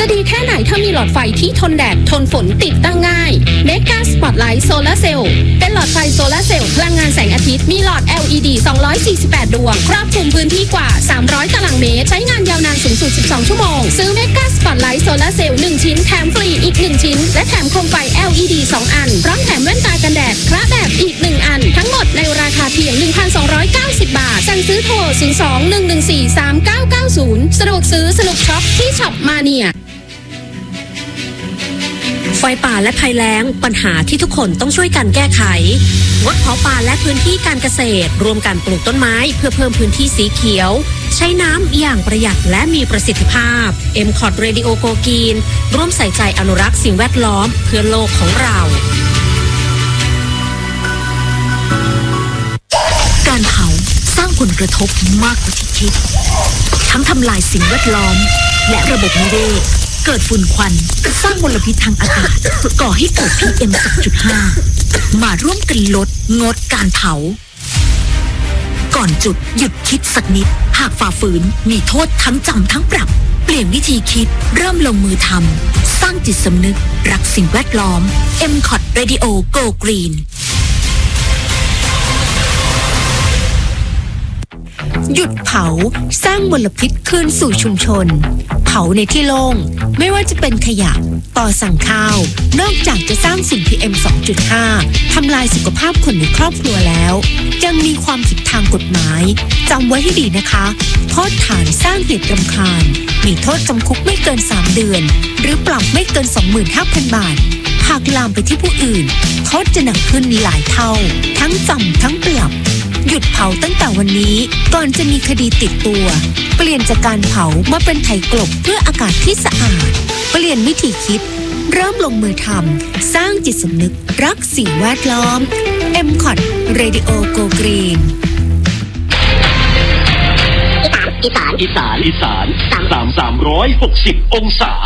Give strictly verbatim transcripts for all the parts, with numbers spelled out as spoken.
จะดีแค่ไหนถ้ามีหลอดไฟที่ทนแดดทนฝนติดตั้งง่าย Mega Spotlight Solar Cell เป็นหลอดไฟโซลาร์เซลล์พลังงานแสงอาทิตย์มีหลอด แอล อี ดี สองร้อยสี่สิบแปด ดวงครอบคลุมพื้นที่กว่าสามร้อยตารางเมตรใช้งานยาวนานสูงสุดสิบสองชั่วโมงซื้อ Mega Spotlight Solar Cell หนึ่งชิ้นแถมฟรีอีกหนึ่งชิ้นและแถมโคมไฟ แอล อี ดี สองอันพร้อมแถมแว่นตากันแดดคระแบบอีกหนึ่งอันทั้งหมดในราคาเพียง หนึ่งพันสองร้อยเก้าสิบ บาทสั่งซื้อโทรศูนย์ สอง หนึ่ง หนึ่ง สี่ สาม เก้า เก้า ศูนย์สะดวกซื้อสนุกช็อปที่ช็อปมาเนียไฟป่าและภัยแล้งปัญหาที่ทุกคนต้องช่วยกันแก้ไขงดเผาป่าและพื้นที่การเกษตรรวมกันปลูกต้นไม้เพื่อเพิ่มพื้นที่สีเขียวใช้น้ำอย่างประหยัดและมีประสิทธิภาพ เอ็ม คอท Radio Go Green ร่วมใส่ใจอนุรักษ์สิ่งแวดล้อมเพื่อโลกของเราการเผาสร้างผลกระทบมากกว่าที่คิดทั้งทำลายสิ่งแวดล้อมและระบบนิเวศเกิดฝุ่นควันสร้างมลพิษทางอากาศก่อให้เกิด พี เอ็ม สองจุดห้า มาร่วมกันลดงดการเผาก่อนจุดหยุดคิดสักนิดหากฝ่าฝืนมีโทษทั้งจำทั้งปรับเปลี่ยนวิธีคิดเริ่มลงมือทำสร้างจิตสำนึกรักสิ่งแวดล้อม เอ็ม คอท Radio Go Greenหยุดเผาสร้างมลพิษคืนสู่ชุมชนเผาในที่โล่งไม่ว่าจะเป็นขยะต่อสั่งข้าวนอกจากจะสร้างฝุ่น พี เอ็ม สองจุดห้า ทำลายสุขภาพคนในครอบครัวแล้วยังมีความผิดทางกฎหมายจำไว้ให้ดีนะคะโทษฐานสร้างเหตุรำคาญมีโทษจำคุกไม่เกินสามเดือนหรือปรับไม่เกิน สองหมื่นห้าพัน บาทหากลามไปที่ผู้อื่นโทษจะหนักขึ้นหลายเท่าทั้งจำทั้งปรับหยุดเผาตั้งแต่วันนี้ก่อนจะมีคดีติดตัวเปลี่ยนจากการเผามาเป็นไถกลบเพื่ออากาศที่สะอาดเปลี่ยนวิธีคิดเริ่มลงมือทำสร้างจิตสำนึกรักสิ่งแวดล้อม เอ็ม คอท Radio Go Green อีสานอีสานอีสานสามสามสามร้อยหกสิบองศา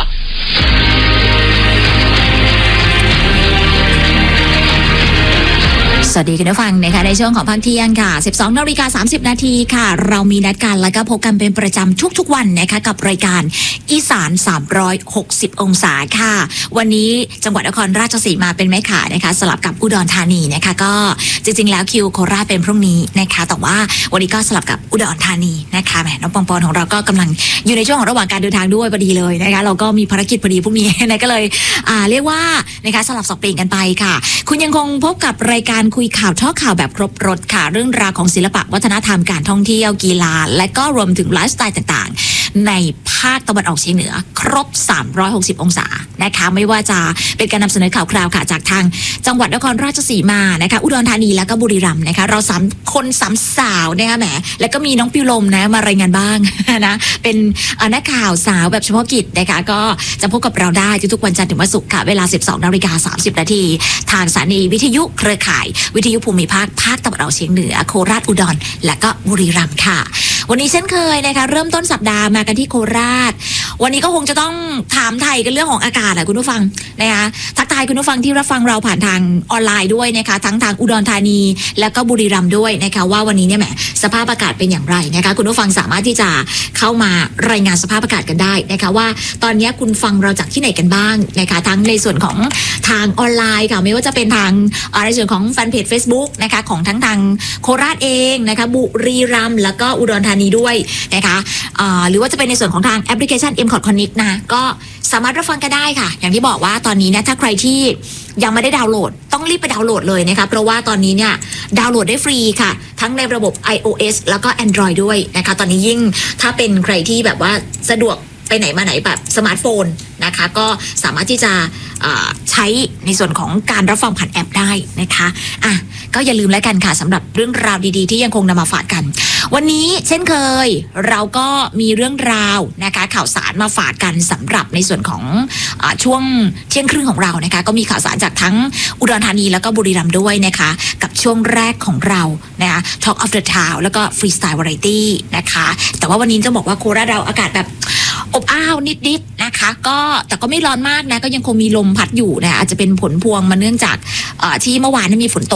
สวัสดีคุณผู้ฟังนะคะในช่วงของภาคเที่ยงค่ะ สิบสองนาฬิกาสามสิบ นาทีค่ะเรามีนัดกันแล้วก็พบกันเป็นประจำทุกๆวันนะคะกับรายการอีสานสามร้อยหกสิบองศาค่ะวันนี้จังหวัดนครราชสีมาเป็นแม่ข่านะคะสลับกับอุดรธานีนะคะก็จริงๆแล้วคิวโคราชเป็นพรุ่งนี้นะคะแต่ว่าวันนี้ก็สลับกับอุดรธานีนะคะแหมน้องปองปอนของเราก็กำลังอยู่ในช่วงของระหว่างการเดินทางด้วยพอดีเลยนะคะเราก็มีภารกิจพอดีพรุ่งนี้นะก็เลยอ่าเรียกว่านะคะสลับสับเปลี่ยนกันไปค่ะคุณยังคงพบกับรายการคุยข่าวท่อข่าวแบบครบรสค่ะเรื่องราวของศิลปะวัฒนธรรมการท่องเที่ยวกีฬาและก็รวมถึงไลฟ์สไตล์ต่างๆในภาคตะวันออกเฉียงเหนือครบสามร้อยหกสิบองศานะคะไม่ว่าจะเป็นการนำเสนอข่าวคราวค่ะจากทางจังหวัดนครราชสีมานะคะอุดรธานีแล้วก็บุรีรัมย์นะคะเราสามคนสามสาวนะคะแหมแล้วก็มีน้องปิวลมนะมารายงานบ้างนะเป็นนักข่าวสาวแบบเฉพาะกิจนะคะก็จะพบกับเราได้ทุกๆวันจันทร์ถึงวันศุกร์ค่ะเวลา สิบสองนาฬิกาสามสิบ นาทีทางสถานีวิทยุเครือข่ายวิทยุภูมิภาคภาคตะวันออกเฉียงเหนือโคราชอุดรและก็บุรีรัมย์ค่ะวันนี้เช่นเคยนะคะเริ่มต้นสัปดาห์มากันที่โคราชวันนี้ก็คงจะต้องถามไทยกันเรื่องของอากาศแหละคุณผู้ฟังนะคะทักทายคุณผู้ฟังที่รับฟังเราผ่านทางออนไลน์ด้วยนะคะทั้งทางอุดรธานีและก็บุรีรัมย์ด้วยนะคะว่าวันนี้เนี่ยแหมสภาพอากาศเป็นอย่างไรนะคะคุณผู้ฟังสามารถที่จะเข้ามารายงานสภาพอากาศกันได้นะคะว่าตอนนี้คุณฟังเราจากที่ไหนกันบ้างนะคะทั้งในส่วนของทางออนไลน์ค่ะไม่ว่าจะเป็นทางในส่วนของแฟนเพจ Facebook นะคะของทั้งทางโคราชเองนะคะบุรีรัมย์แล้วก็อุดรธานีด้วยนะคะหรือว่าจะเป็นในส่วนของทางแอปพลิเคชัน เอ็ม คอท Connect นะก็สามารถรับฟังกันได้ค่ะอย่างที่บอกว่าตอนนี้เนี่ยถ้าใครที่ยังไม่ได้ดาวน์โหลดต้องรีบไปดาวน์โหลดเลยนะคะเพราะว่าตอนนี้เนี่ยดาวน์โหลดได้ฟรีค่ะทั้งในระบบ iOS แล้วก็ Android ด้วยนะคะตอนนี้ยิ่งถ้าเป็นใครที่แบบว่าสะดวกไปไหนมาไหนแบบสมาร์ทโฟนนะคะก็สามารถที่จะใช้ในส่วนของการรับฟังผ่านแอปได้นะคะอ่ะก็อย่าลืมแล้วกันค่ะสำหรับเรื่องราวดีๆที่ยังคงนำมาฝากกันวันนี้เช่นเคยเราก็มีเรื่องราวนะคะข่าวสารมาฝากกันสำหรับในส่วนของอช่วงเที่ยงครึ่งของเรานะคะก็มีข่าวสารจากทั้งอุดรธานีแล้วก็บุรีรัมย์ด้วยนะคะกับช่วงแรกของเรานะคะ Talk of the Town แล้วก็ Freestyle Variety นะคะแต่ว่าวันนี้จะบอกว่าโคราชเราอากาศแบบอบอ้าวนิดๆนะคะก็แต่ก็ไม่ร้อนมากนะก็ยังคงมีลมพัดอยู่นะอาจจะเป็นผลพวงมาเนื่องจากที่เมื่อวานนี้มีฝนตกนะคะ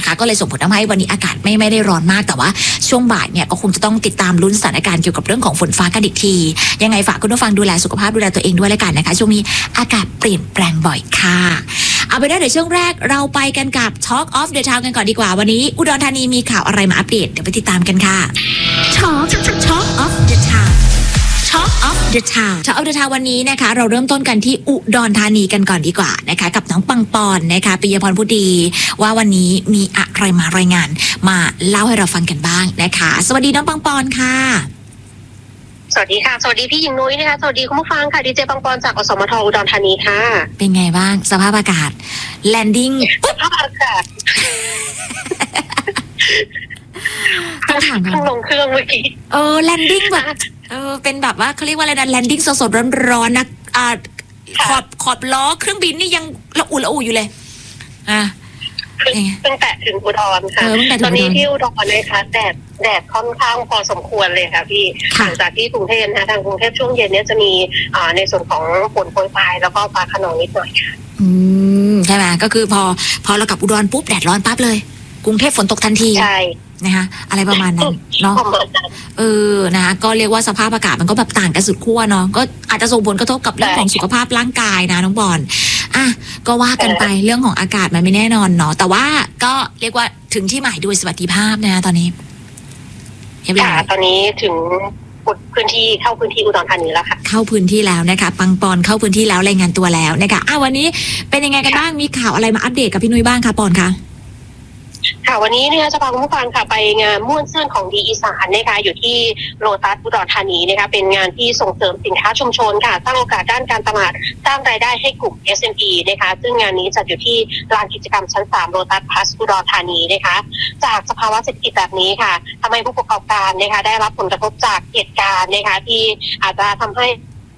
นะคะก็เลยส่งผลทำให้วันนี้อากาศไม่ไม่ได้ร้อนมากแต่ว่าช่วงบ่ายเนี่ยก็คงจะต้องติดตามลุ้นสถานการณ์เกี่ยวกับเรื่องของฝนฟ้ากันอีกทียังไงฝากคุณผู้ฟังดูแลสุขภาพดูแลตัวเองด้วยแล้วกันนะคะช่วงนี้อากาศเปลี่ยนแปลงบ่อยค่ะเอาไปได้เดี๋ยวช่วงแรกเราไปกันกับ Talk of the Town กันก่อนดีกว่าวันนี้อุดรธานีมีข่าวอะไรมาอัปเดตเดี๋ยวไปติดตามกันค่ะ Talk Talk of the Town Talk of the Town Talk of the Town วันนี้นะคะเราเริ่มต้นกันที่อุดรธานีกันก่อนดีกว่านะคะกับน้องปังปอนนะคะปิยพรพุดีว่าวันนี้มีอะไรมารายงานมาเล่าให้เราฟังกันบ้างนะคะสวัสดีน้องปังปอนค่ะสวัสดีค่ะสวัสดีพี่หญิงนุ้ยนะคะสวัสดีคุณผู้ฟังค่ะดีเจปังปอนจากอสมทอุดรธานีค่ะเป็นไงบ้างสภาพอากาศแลนดิ้งสภาพอากาศต้องถามกันลงเครื่องเมื่อกี้เออแลนดิ้งแบบเออเป็นแบบว่าเขาเรียกว่าอะไรนะแลนดิ้งสดๆร้อนๆนะอ่าขอบขอบล้อเครื่องบินนี่ยังละอุ่นละอุ่นอยู่เลยอ่ะตั้งแต่ถึงอุดรค่ะตอนนี้ที่อุดรนะคะแดดแดดค่อนข้างพอสมควรเลยค่ะพี่หลังจากที่กรุงเทพนะคะทางกรุงเทพช่วงเย็นนี้จะมีอ่าในส่วนของฝนโปรยปลายแล้วก็ฟ้าขนองนิดหน่อยค่ะอืมใช่ไหมก็คือพอพอเรากลับอุดรปุ๊บแดดร้อนปั๊บเลยกรุงเทพฝนตกทันทีใช่นะคะอะไรประมาณนั้นเนาะเออนะคะก็เรียกว่าสภาพอากาศมันก็แบบต่างกันสุดขั้วเนาะก็อาจจะส่งผลกระทบกับเรื่องของสุขภาพร่างกายนะน้องบอลอ่ะก็ว่ากันไปเรื่องของอากาศมันไม่แน่นอนเนาะแต่ว่าก็เรียกว่าถึงที่หมายด้วยสวัสดิภาพนะตอนนี้เรียบร้อยตอนนี้ถึงพื้นที่เข้าพื้นที่อุดรธานีแล้วค่ะเข้าพื้นที่แล้วนะคะปังปอนเข้าพื้นที่แล้วรายงานตัวแล้วนะคะอ่ะวันนี้เป็นยังไงกันบ้างมีข่าวอะไรมาอัปเดตกับพี่นุ้ยบ้างคะปอนคะค่ะวันนี้นะคะจะพาคุณผู้ฟังค่ะไปงานม่วนซื่นของดีอีสานนะคะอยู่ที่โลตัสอุดรธานีนะคะเป็นงานที่ส่งเสริมสินค้าชุมชนค่ะสร้างโอกาสด้านการตลาดสร้างรายได้ให้กลุ่ม เอส เอ็ม อี นะคะซึ่งงานนี้จัดอยู่ที่ลานกิจกรรมชั้นสามโลตัสพลัสอุดรธานีนะคะจากสภาวะเศรษฐกิจแบบนี้ค่ะทำให้ผู้ประกอบการนะคะได้รับผลกระทบจากเหตุการณ์นะคะที่อาจจะทำให้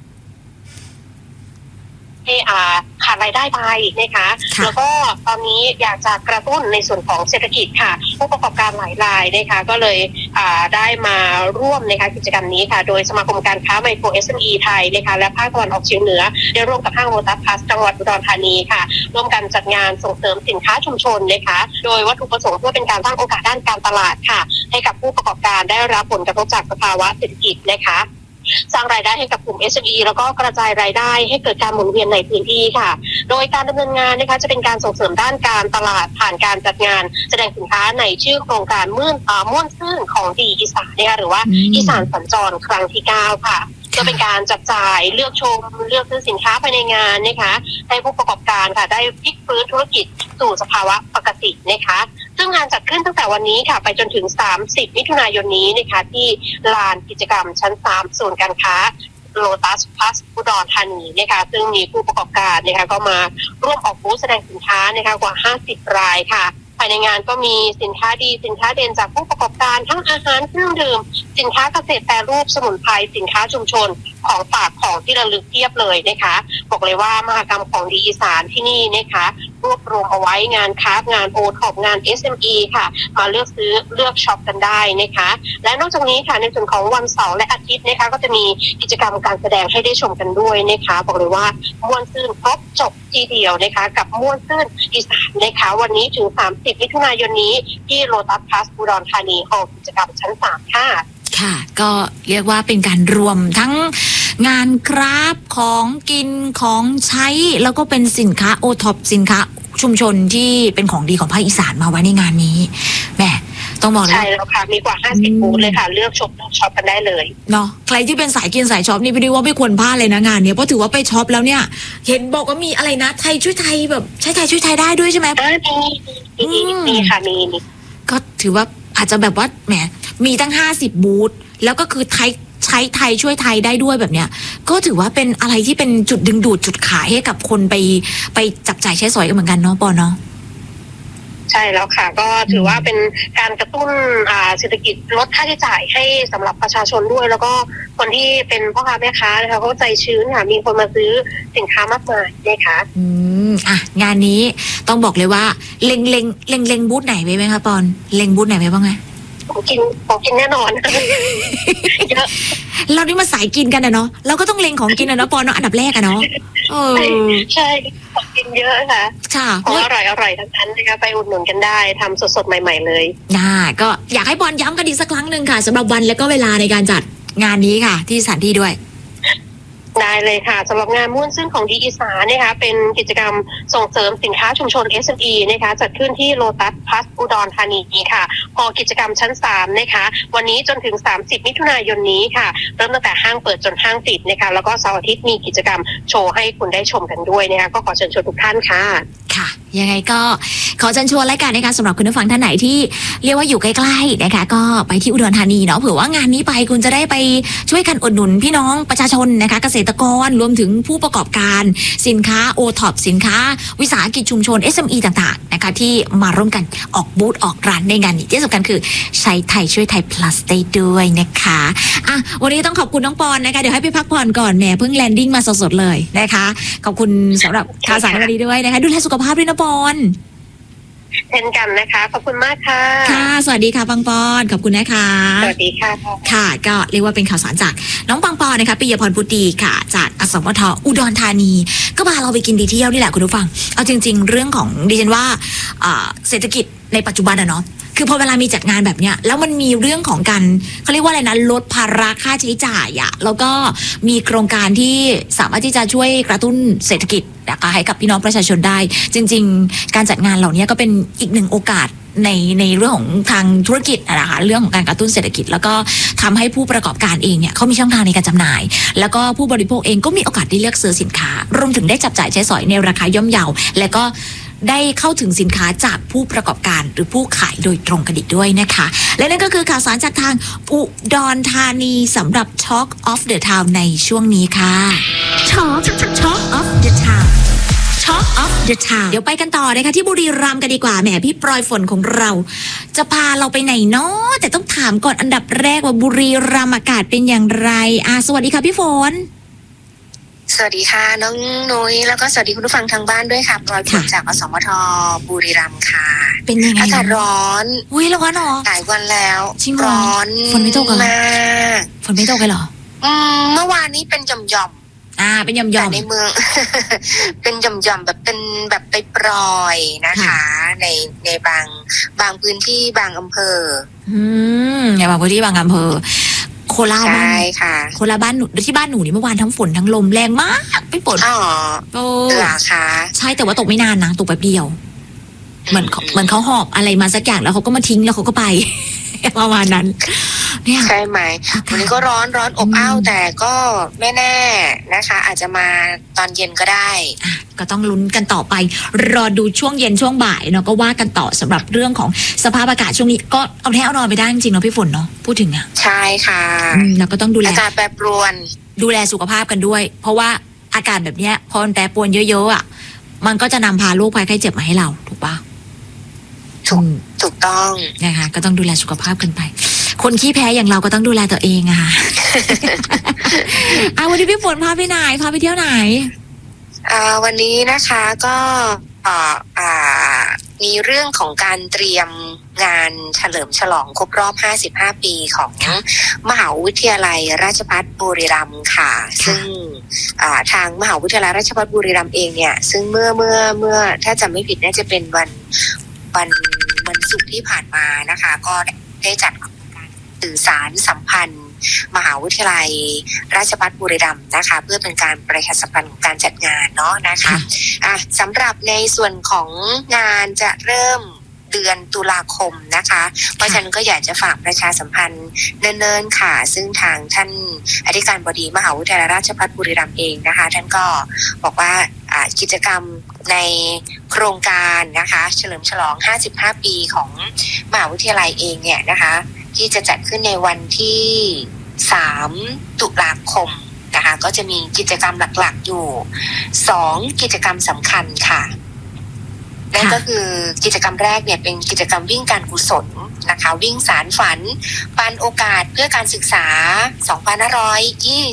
ให้อ่าขาดรายได้ไปนะคะแล้วก็ตอนนี้อยากจะกระตุ้นในส่วนของเศรษฐกิจค่ะผู้ประกอบการหลายรายนะคะก็เลยอ่าได้มาร่วมนะคะกิจกรรมนี้ค่ะโดยสมาคมการค้าไมโคร เอส เอ็ม อี ไทยนะคะและภาคตะวันออกเฉียงเหนือได้ร่วมกับห้างโลตัสพลัสจังหวัดอุดรธานีค่ะร่วมกันจัดงานส่งเสริมสินค้าชุมชนนะคะโดยวัตถุประสงค์เพื่อเป็นการสร้างโอกาสด้านการตลาดค่ะให้กับผู้ประกอบการได้รับผลกระทบจากสภาวะเศรษฐกิจนะคะสร้างรายได้ให้กับกลุ่ม เอส เอ็ม อี แล้วก็กระจายรายได้ให้เกิดการหมุนเวียนในพื้นที่ค่ะโดยการดำเนินงานนะคะจะเป็นการส่งเสริมด้านการตลาดผ่านการจัดงานแสดงสินค้าในชื่อโครงการม่วนอ่าม่วนซื่นของดีอีสานนะคะหรือว่าอีสานสัญจรครั้งที่เก้าค่ะก็เป็นการจับจ่ายเลือกชมเลือกซื้อสินค้าภายในงานนะคะให้ผู้ประกอบการค่ะได้พลิกฟื้นธุรกิจสู่สภาวะปกตินะคะซึ่งงานจัดขึ้นตั้งแต่วันนี้ค่ะไปจนถึงสามสิบมิถุนายนนี้นะคะที่ลานกิจกรรมชั้นสามศูนย์การค้าโลตัสพลัสอุดรธานีนะคะซึ่งมีผู้ประกอบการนะคะก็มาร่วมออกบูธแสดงสินค้านะคะกว่าห้าสิบรายค่ะภายในงานก็มีสินค้าดีสินค้าเด่นจากผู้ประกอบการทั้งอาหารเครื่องดื่มสินค้าเกษตรแปรรูปสมุนไพรสินค้าชุมชนของฝากของที่ระลึกเทียบเลยนะคะบอกเลยว่ามหกรรมของดีอีสานที่นี่นะคะรวบรวมเอาไว้งานคราฟงานโอท็อปงาน เอส เอ็ม อี ค่ะมาเลือกซื้อเลือกช็อปกันได้นะคะและนอกจากนี้ค่ะในส่วนของวันเสาร์และอาทิตย์นะคะก็จะมีกิจกรรมการแสดงให้ได้ชมกันด้วยนะคะบอกเลยว่าม่วนซื่นครบจบทีเดียวนะคะกับม่วนซื่นอีสานนะคะวันนี้ถึงสามสิบมิถุนายนนี้ที่โลตัสพลัสอุดรธานีหอกิจกรรมชั้นสามค่ะค่ะก็เรียกว่าเป็นการรวมทั้งงานคราฟของกินของใช้แล้วก็เป็นสินค้าโอท็อปสินค้าชุมชนที่เป็นของดีของภาคอีสานมาไว้ในงานนี้แหมต้องบอกเลยใช่แล้วค่ะมีกว่าห้าสิบบูธเลยค่ะเลือกช็อปช็อปกันได้เลยเนาะใครที่เป็นสายกินสายช็อปนี่พี่ดิว่าไม่ควรพลาดเลยนะงานนี้เพราะถือว่าไปช็อปแล้วเนี่ยเห็นบอกว่ามีอะไรนะไทยช่วยไทยแบบใช้ไทยช่วยไทยได้ด้วยใช่ไหมมีมีมีค่ะมีก็ถือว่าอาจจะแบบว่าแหมมีตั้งห้าสิบบูธแล้วก็คือไทยใช้ไทยช่วยไทยได้ด้วยแบบเนี้ยก็ถือว่าเป็นอะไรที่เป็นจุดดึงดูดจุดขายให้กับคนไปไปจับจ่ายใช้สอยกันเหมือนกันเนาะปอเนาะใช่แล้วค่ะก็ถือว่าเป็นการกระตุ้นเศรษฐกิจลดค่าใช้จ่ายให้สำหรับประชาชนด้วยแล้วก็คนที่เป็นพ่อค้าแม่ค้านะคะเขาใจชื้นค่ะมีคนมาซื้อสินค้ามากมายนะคะอืมอ่ะงานนี้ต้องบอกเลยว่าเล็งเล็งเล็งเล็งบูธไหนไว้ไหมคะปอนเล็งบูธไหนไว้บ้างไงของกินของกินแน่นอนเยอะเรานี่มาสายกินกันนะเนาะเราก็ต้องเล็งของกินนะเนาะปอนเนาะอันดับแรกอะเนาะเออใช่ของกินเยอะค่ะค่ะของอร่อยอร่อยทั้งนั้นนะคะไปอุดหนุนกันได้ทำสดๆใหม่ๆเลยน่าก็อยากให้ปอนย้ำกันอีกสักครั้งหนึ่งค่ะสำหรับวันและก็เวลาในการจัดงานนี้ค่ะที่สถานที่ด้วยได้เลยค่ะสำหรับงานม่วนซื่นของดีอีสานนะคะเป็นกิจกรรมส่งเสริมสินค้าชุมชน เอส เอ็ม อี นะคะจัดขึ้นที่โลตัสพลัสอุดรธานีค่ะพอกิจกรรมชั้นสามนะคะวันนี้จนถึงสามสิบมิถุนายนนี้ค่ะเริ่มตั้งแต่ห้างเปิดจนห้างปิดนะคะแล้วก็เสาร์อาทิตย์มีกิจกรรมโชว์ให้คุณได้ชมกันด้วยนะคะก็ขอเชิญชวนทุกท่านค่ะค่ะยังไงก็ขอเชิญชวนรายการนะคะสำหรับคุณผู้ฟังท่านไหนที่เรียกว่าอยู่ใกล้ๆนะคะก็ไปที่อุดรธานีเนาะเผื่อว่างานนี้ไปคุณจะได้ไปช่วยกันอุดหนุนพี่น้องประชาชนนะคะเกษตรกรรวมถึงผู้ประกอบการสินค้าโอท็อปสินค้าวิสาหกิจชุมชน เอส เอ็ม อี ต่างๆนะคะที่มาร่วมกันออกบูธออกร้านในงานนี้ที่สำคัญคือใช้ไทยช่วยไทย plus ได้ด้วยนะคะอ่ะวันนี้ต้องขอบคุณน้องปอนนะคะเดี๋ยวให้ไปพักผ่อนก่อนแหมเพิ่งแลนดิ้งมาสดๆเลยนะคะขอบคุณสำหรับข่าวสารวันนี้ด้วยนะคะดูแลสุขภาพด้วยนะปอนเช่นกันนะคะขอบคุณมากค่ะค่ะสวัสดีค่ะปังปอนขอบคุณนะคะสวัสดีค่ะค่ะก็เรียกว่าเป็นข่าวสารจากน้องปังปอนนะคะปิยพรพุทธีค่ะจากอสมทอุดรธานีก็พาเราไปกินดีเที่ยวนี่แหละคุณผู้ฟังเอาจริงๆเรื่องของดิฉันว่าเศรษฐกิจในปัจจุบันอะเนาะคือพอเวลามีจัดงานแบบเนี้ยแล้วมันมีเรื่องของการเขาเรียกว่าอะไรนะลดภาระค่าใช้จ่ายอะแล้วก็มีโครงการที่สามารถที่จะช่วยกระตุ้นเศรษฐกิจนะคะให้กับพี่น้องประชาชนได้จริงๆการจัดงานเหล่านี้ก็เป็นอีกหนึ่งโอกาสในในเรื่องของทางธุรกิจนะคะเรื่องของการกระตุ้นเศรษฐกิจแล้วก็ทำให้ผู้ประกอบการเองเนี่ยเขามีช่องทางในการจำหน่ายแล้วก็ผู้บริโภคเองก็มีโอกาสได้เลือกซื้อสินค้ารวมถึงได้จับจ่ายใช้สอยในราคาย่อมเยาและก็ได้เข้าถึงสินค้าจากผู้ประกอบการหรือผู้ขายโดยตรงกันอีกด้วยนะคะและนั่นก็คือข่าวสารจากทางอุดรธานีสำหรับ Talk of the Town ในช่วงนี้ค่ะ Talk Talk of the Town Talk of the Town เดี๋ยวไปกันต่อนะคะที่บุรีรัมย์กันดีกว่าแหมพี่ปลอยฝนของเราจะพาเราไปไหนเนาะแต่ต้องถามก่อนอันดับแรกว่าบุรีรัมย์อากาศเป็นอย่างไรอ่ะสวัสดีค่ะพี่ฝนสวัสดีค่ะน้องนุ้ยแล้วก็สวัสดีคุณผู้ฟังทางบ้านด้วยค่ะปลอยฝนจากอสมทบุรีรัมย์ค่ะเป็นยังไงอากาศร้อนอุ้ยร้อนเหรอหลายวันแล้วร้อนฝนไม่ตกกันหรอฝนไม่ตกกันหรออืมเมื่อวานนี้เป็นหย่อมๆอ่าเป็นหย่อมๆแต่ในเมือง เป็นหย่อมๆแบบเป็นแบบไปปล่อยนะคะในในบางบางพื้นที่บางอำเภออืมในบางพื้นที่บางอำเภอโคราชบ้านโคราชบ้านหนูที่บ้านหนูนี่เมื่อวานทั้งฝนทั้งลมแรงมากไม่ฝนอ๋อโอ้เหรอคะใช่แต่ว่าตกไม่นานนะตกแป๊บเดียวเหมือนเหมือนเขาหอบอะไรมาสักอย่างแล้วเขาก็มาทิ้งแล้วเขาก็ไปประมาณนั้นใช่ไหมวันนี้ก็ร้อนร้อนอบอ้าวแต่ก็ไม่แน่นะคะอาจจะมาตอนเย็นก็ได้ก็ต้องลุ้นกันต่อไปรอดูช่วงเย็นช่วงบ่ายเนาะก็ว่ากันต่อสำหรับเรื่องของสภาพอากาศช่วงนี้ก็เอาแท้เอานอนไปได้จริงๆเนาะพี่ฝนเนาะพูดถึงอ่ะใช่ค่ะแล้วก็ต้องดูแลอากาศแปรปรวนดูแลสุขภาพกันด้วยเพราะว่าอากาศแบบเนี้ยพอมันแปรปรวนเยอะๆอ่ะมันก็จะนำพาโรคภัยไข้เจ็บมาให้เราถูกปะถูกถูกต้องนะคะก็ต้องดูแลสุขภาพกันไปคนขี้แพ้อย่างเราก็ต้องดูแลตัวเองอะค่ะ อ่ะวันนี้พี่ฝนพาไปไหนพาไปเที่ยวไหนอ่าวันนี้นะคะก็อ่าอ่ามีเรื่องของการเตรียมงานเฉลิมฉลองครบรอบห้าสิบห้าปีของมหาวิทยาลัยราชภัฏบุรีรัมย์ค่ะซึ่งทางมหาวิทยาลัยราชภัฏบุรีรัมย์เองเนี่ยซึ่งเมื่อเมื่อเมื่อถ้าจำไม่ผิดน่าจะเป็นวันวันวันศุกร์ที่ผ่านมานะคะก็ได้จัดการสื่อสารสัมพันธ์มหาวิทยาลัยราชภัฏบุรีรัมย์นะคะเพื่อเป็นการประชาสัมพันธ์ของการจัดงานเนาะนะคะอ่ะสำหรับในส่วนของงานจะเริ่มเดือนตุลาคมนะคะเพราะฉะนั้นก็อยากจะฝากประชาสัมพันธ์เนิ่นๆค่ะซึ่งทางท่านอธิการบดีมหาวิทยาลัยราชภัฏบุรีรัมย์เองนะคะท่านก็บอกว่ากิจกรรมในโครงการนะคะเฉลิมฉลองห้าสิบห้าปีของมหาวิทยาลัยเองเนี่ยนะคะที่จะจัดขึ้นในวันที่สามตุลาคมนะคะก็จะมีกิจกรรมหลักๆอยู่สองกิจกรรมสำคัญค่ะนั่นก็คือกิจกรรมแรกเนี่ยเป็นกิจกรรมวิ่งการกุศลนะคะวิ่งสารฝันปันโอกาสเพื่อการศึกษาสองพันห้าร้อยยี่สิบ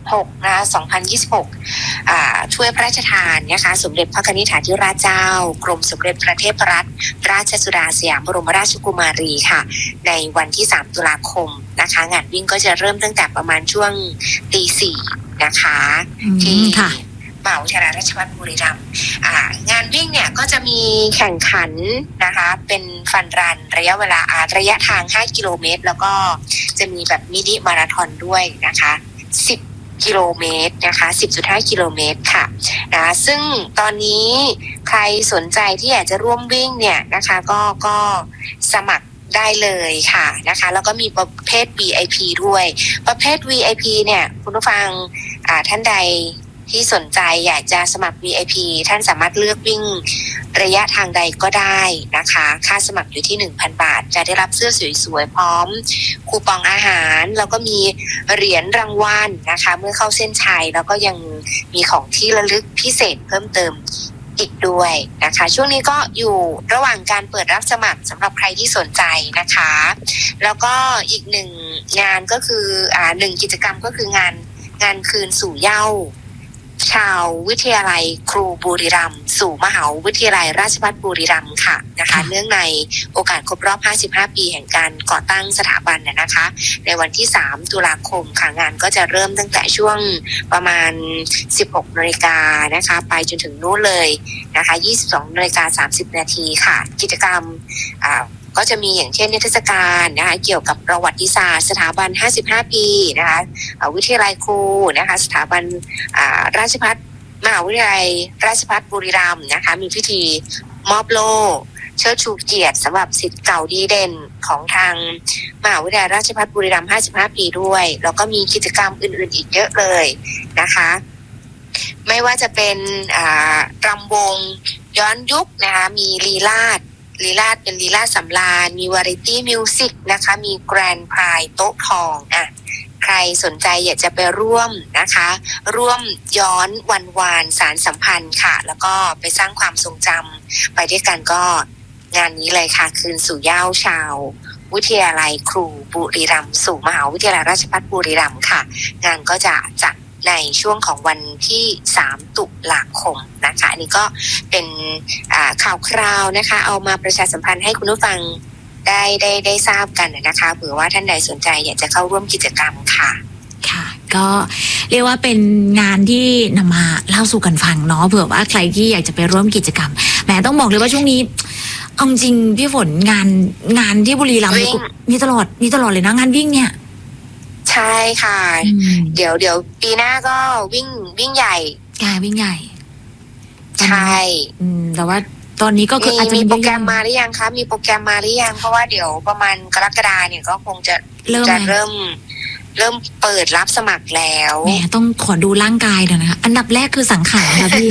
หกนะสองพันยี่สิบหกอ่าถ้วยพระราชทานนะคะสมเด็จพระนิธิธิราชเจ้ากรมสมเด็จพระเทพรัตนราชสุดาสยามบรมราชกุมารีค่ะในวันที่สามตุลาคมนะคะงานวิ่งก็จะเริ่มตั้งแต่ประมาณช่วงตีสี่นะคะที่มหาวิทยาลัยราชภัฏบุรีรัมย์งานวิ่งเนี่ยก็จะมีแข่งขันนะคะเป็นฟันรันระยะเวลาระยะทางห้ากิโลเมตรแล้วก็จะมีแบบมินิมาราธอนด้วยนะคะสิบกิโลเมตรนะคะ สิบจุดห้า กิโลเมตรค่ะนะซึ่งตอนนี้ใครสนใจที่อยากจะร่วมวิ่งเนี่ยนะคะก็ก็สมัครได้เลยค่ะนะคะแล้วก็มีประเภท วี ไอ พี ด้วยประเภท วี ไอ พี เนี่ยคุณผู้ฟังท่านใดที่สนใจอยากจะสมัคร วี ไอ พี ท่านสามารถเลือกวิ่งระยะทางใดก็ได้นะคะค่าสมัครอยู่ที่ หนึ่งพัน บาทจะได้รับเสื้อสวยๆพร้อมคูปองอาหารแล้วก็มีเหรียญรางวัลนะคะเมื่อเข้าเส้นชัยแล้วก็ยังมีของที่ระลึกพิเศษเพิ่มเติมอีกด้วยนะคะช่วงนี้ก็อยู่ระหว่างการเปิดรับสมัครสำหรับใครที่สนใจนะคะแล้วก็อีกหนึ่งงานก็คืออ่าหนึ่งกิจกรรมก็คืองานงานคืนสู่เหย้าชาววิทยาลัยครูบุรีรัมย์สู่มหาวิทยาลัยราชภัฏบุรีรัมย์ค่ะนะคะเนื่องในโอกาสครบรอบห้าสิบห้าปีแห่งการก่อตั้งสถาบันน่ะนะคะในวันที่สามตุลาคมค่ะงานก็จะเริ่มตั้งแต่ช่วงประมาณ สิบหกนาฬิกา นนะคะไปจนถึงนู้นเลยนะคะ ยี่สิบสองนาฬิกาสามสิบนาทีค่ะกิจกรรมอ่าก็จะมีอย่างเช่นนิทรรศการนะคะเกี่ยวกับประวัติศาสตร์สถาบันห้าสิบห้าปีนะคะวิทยาลัยครูนะคะสถาบันราชภัฏมหาวิทยาลัยราชภัฏบุรีรัมย์นะคะมีพิธีมอบโล่เชิดชูเกียรติสำหรับศิษย์เก่าดีเด่นของทางมหาวิทยาลัยราชภัฏบุรีรัมย์ห้าสิบห้าปีด้วยแล้วก็มีกิจกรรมอื่นๆอีกเยอะเลยนะคะไม่ว่าจะเป็นรำวงย้อนยุคนะคะมีลีลาศลีลาศเป็นลีลาศสำราญมีวาไรตี้มิวสิกนะคะมีแกรนด์ไพร์โต๊ะทองอ่ะใครสนใจอยากจะไปร่วมนะคะร่วมย้อนวันวานสารสัมพันธ์ค่ะแล้วก็ไปสร้างความทรงจำไปด้วยกันก็งานนี้เลยค่ะคืนสู่เหย้าชาววิทยาลัยครูบุรีรัมย์สู่มหาวิทยาลัยราชภัฏบุรีรัมย์ค่ะงานก็จะจัดในช่วงของวันที่สามตุลาคมนะคะอันนี้ก็เป็นข่าวคราวนะคะเอามาประชาสัมพันธ์ให้คุณผู้ฟังได้ได้ได้ทราบกันนะคะเผื่อว่าท่านใดสนใจอยากจะเข้าร่วมกิจกรรมค่ะค่ะก็เรียกว่าเป็นงานที่นำมาเล่าสู่กันฟังเนาะเผื่อว่าใครที่อยากจะไปร่วมกิจกรรมแหมต้องบอกเลยว่าช่วงนี้เอาจริงพี่ฝนงานงานที่บุรีรัมย์มีตลอดมีตลอดเลยนะงานวิ่งเนี่ยใช่ค่ะเดี๋ยวเดี๋ยวปีหน้าก็วิ่งวิ่งใหญ่ค่ะวิ่งใหญ่ใช่แต่ว่าตอนนี้ก็คืออาจจะมีโปรแกรมมาหรือยังคะมีโปรแกรมมาหรือยังเพราะว่าเดี๋ยวประมาณกรกฎาเนี่ยก็คงจะจะเริ่มเริ่มเปิดรับสมัครแล้วแหมต้องขอดูร่างกายหน่อยนะคะอันดับแรกคือสังขารค่ะพี่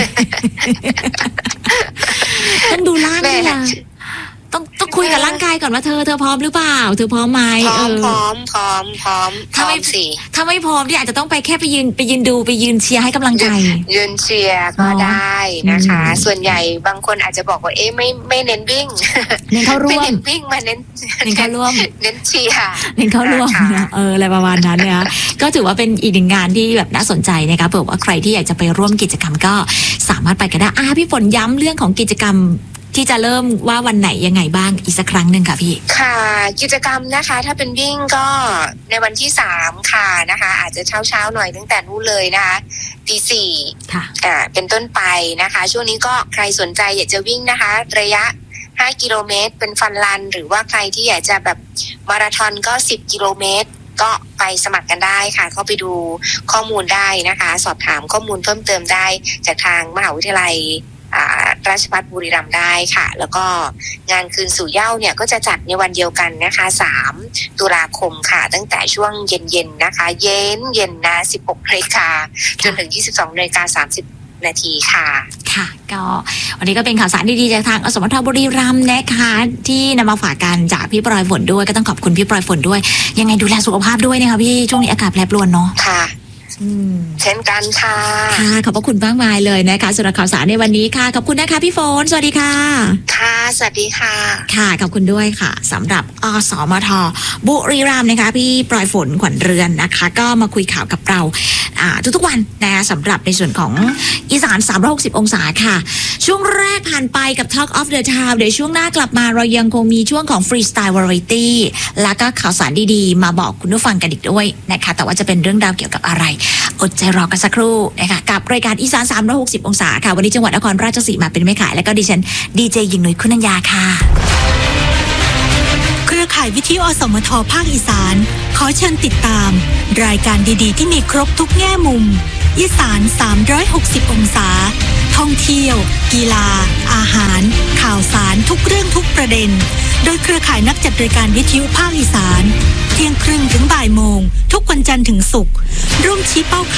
ต้องดูร่างกายต้องต้องคุยกับร่างกายก่อนว่าเธอเธอพร้อมหรือเปล่าเธอพร้อมไหมพร้อมพร้อมพร้อมพร้อมถ้าไม่สิถ้าไม่พร้อมที่อาจจะต้องไปแค่ไปยืนไปยืนดูไปยืนเชียร์ให้กำลังใจยืนเชียร์ก็ได้นะคะส่วนใหญ่บางคนอาจจะบอกว่าเอ๊ะไม่ไม่เน้นวิ่งเน้นเข้าร่วมไม่เน้นวิ่งมาเน้นเน้นเข้าร่วมเน้นเชียร์เน้นเข้าร่วมเอออะไรประมาณนั้นเนี่ยก็ถือว่าเป็นอีกหนึ่งงานที่แบบน่าสนใจนะคะเผื่อว่าใครที่อยากจะไปร่วมกิจกรรมก็สามารถไปกันได้อ่าพี่ฝนย้ำเรื่องของกิจกรรมที่จะเริ่มว่าวันไหนยังไงบ้างอีกสักครั้งหนึ่งค่ะพี่ค่ะกิจกรรมนะคะถ้าเป็นวิ่งก็ในวันที่สามค่ะนะคะอาจจะเช้าเช้าหน่อยตั้งแต่นู้นเลยนะคะตีสี่ค่ะอ่าเป็นต้นไปนะคะช่วงนี้ก็ใครสนใจอยากจะวิ่งนะคะระยะห้ากิโลเมตรเป็นฟันรันหรือว่าใครที่อยากจะแบบมาราธอนก็สิบกิโลเมตรก็ไปสมัครกันได้ค่ะเข้าไปดูข้อมูลได้นะคะสอบถามข้อมูลเพิ่มเติมได้จากทางมหาวิทยาลัยราชภัฏบุรีรัมย์ได้ค่ะแล้วก็งานคืนสู่เหย้าเนี่ยก็จะจัดในวันเดียวกันนะคะสามตุลาคมค่ะตั้งแต่ช่วงเย็นๆนะคะเย็นเย็นนะสิบหกนาฬิกาจนถึงยี่สิบสองนาฬิกาสามสิบนาทีค่ะค่ะก็วันนี้ก็เป็นข่าวสารดีๆจากทางอสมทบุรีรัมย์นะคะที่นำมาฝากกันจากพี่ปลอยฝนด้วยก็ต้องขอบคุณพี่ปลอยฝนด้วยยังไงดูแลสุขภาพด้วยนะคะพี่ช่วงนี้อากาศแปรปรวนเนาะค่ะอืมเช่นกันค่ะค่ะขอบพระคุณมากมายเลยนะคะสำหรับข่าวสารในวันนี้ค่ะขอบคุณนะคะพี่ฝนสวัสดีค่ะค่ะสวัสดีค่ะค่ะขอบคุณด้วยค่ะสำหรับอสมทบุรีรัมย์นะคะพี่ปลอยฝนขวัญเรือนนะคะก็มาคุยข่าวกับเราอ่าทุกๆวันนะคะสำหรับในส่วนของอีสานสามร้อยหกสิบองศาค่ะช่วงแรกผ่านไปกับ Talk of the Town เดี๋ยวช่วงหน้ากลับมาเรายังคงมีช่วงของ Freestyle Variety แล้วก็ข่าวสารดีๆมาบอกคุณผู้ฟังกันอีกด้วยนะคะแต่ว่าจะเป็นเรื่องราวเกี่ยวกับอะไรอดใจรอกันสักครู่นะคะกับรายการอีสานสามร้อยหกสิบองศาค่ะวันนี้จังหวัดนครราชสีมาเป็นแม่ขายและก็ดิฉันดีเจหญิงหนุ่ยคุณัญญาค่ะเครือข่ายวิทยุอสมทภาคอีสานขอเชิญติดตามรายการดีๆที่มีครบทุกแง่มุมอีสานสามร้อยหกสิบองศาท่องเที่ยวกีฬาอาหารข่าวสารทุกเรื่องทุกประเด็นโดยเครือข่ายนักจัดรายการวิทยุภาคอีสานเที่ยงครึ่งถึงบ่ายโมงทุกวันจันทร์ถึงศุกร์ร่วมชี้เป้า